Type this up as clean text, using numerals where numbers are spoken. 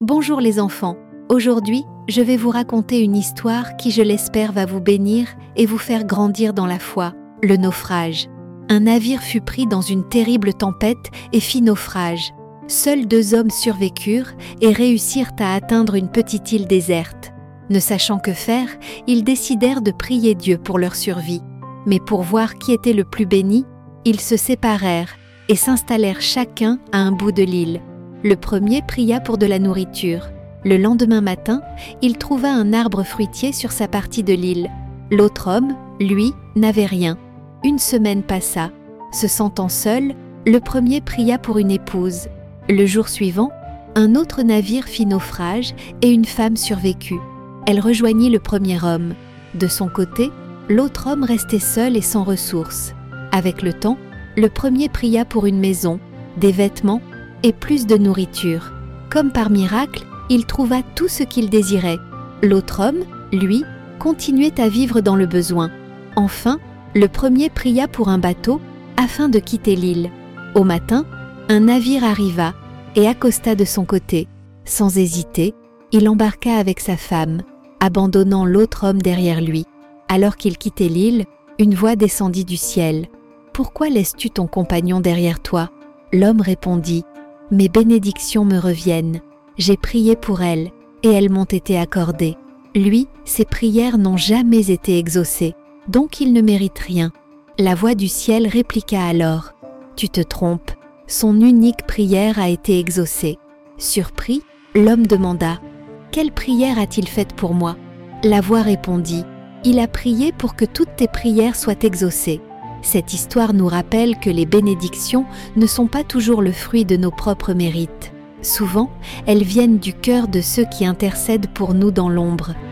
Bonjour les enfants, aujourd'hui, je vais vous raconter une histoire qui, je l'espère, va vous bénir et vous faire grandir dans la foi, le naufrage. Un navire fut pris dans une terrible tempête et fit naufrage. Seuls 2 hommes survécurent et réussirent à atteindre une petite île déserte. Ne sachant que faire, ils décidèrent de prier Dieu pour leur survie. Mais pour voir qui était le plus béni, ils se séparèrent et s'installèrent chacun à un bout de l'île. Le premier pria pour de la nourriture. Le lendemain matin, il trouva un arbre fruitier sur sa partie de l'île. L'autre homme, lui, n'avait rien. Une semaine passa. Se sentant seul, le premier pria pour une épouse. Le jour suivant, un autre navire fit naufrage et une femme survécut. Elle rejoignit le premier homme. De son côté, l'autre homme restait seul et sans ressources. Avec le temps, le premier pria pour une maison, des vêtements et plus de nourriture. Comme par miracle, il trouva tout ce qu'il désirait. L'autre homme, lui, continuait à vivre dans le besoin. Enfin, le premier pria pour un bateau afin de quitter l'île. Au matin, un navire arriva et accosta de son côté. Sans hésiter, il embarqua avec sa femme, abandonnant l'autre homme derrière lui. Alors qu'il quittait l'île, une voix descendit du ciel. « Pourquoi laisses-tu ton compagnon derrière toi ?» L'homme répondit « Mes bénédictions me reviennent. J'ai prié pour elles et elles m'ont été accordées. Lui, ses prières n'ont jamais été exaucées, donc il ne mérite rien. » La voix du ciel répliqua alors « Tu te trompes, son unique prière a été exaucée. » Surpris, l'homme demanda « Quelle prière a-t-il faite pour moi ?» La voix répondit « Il a prié pour que toutes tes prières soient exaucées. » Cette histoire nous rappelle que les bénédictions ne sont pas toujours le fruit de nos propres mérites. Souvent, elles viennent du cœur de ceux qui intercèdent pour nous dans l'ombre.